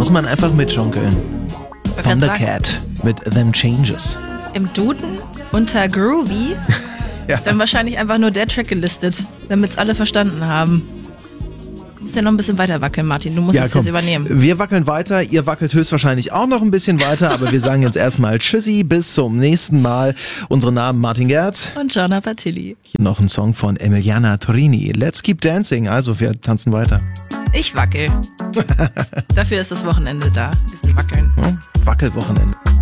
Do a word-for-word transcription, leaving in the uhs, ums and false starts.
muss man einfach mitschunkeln. Thundercat mit Them Changes. Im Duden unter Groovy Ja. ist dann wahrscheinlich einfach nur der Track gelistet, damit es alle verstanden haben. Du musst ja noch ein bisschen weiter wackeln, Martin. Du musst Ja, es komm. jetzt übernehmen. Wir wackeln weiter, ihr wackelt höchstwahrscheinlich auch noch ein bisschen weiter, aber wir sagen jetzt erstmal Tschüssi, bis zum nächsten Mal. Unsere Namen Martin Gerd. Und Gianna Patilli. Hier noch ein Song von Emiliana Torini. Let's keep dancing. Also wir tanzen weiter. Ich wackel. Dafür ist das Wochenende da. Ein bisschen wackeln. Ja, Wackelwochenende.